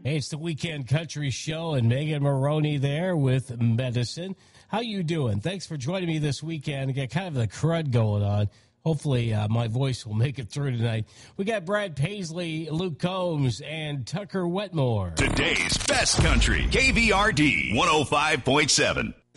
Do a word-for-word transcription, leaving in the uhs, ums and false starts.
Hey, it's the Weekend Country Show, and Megan Maroney there with Medicine. How you doing? Thanks for joining me this weekend. I got kind of the crud going on. Hopefully, uh, my voice will make it through tonight. We got Brad Paisley, Luke Combs, and Tucker Wetmore. Today's best country, K V R D one oh five point seven.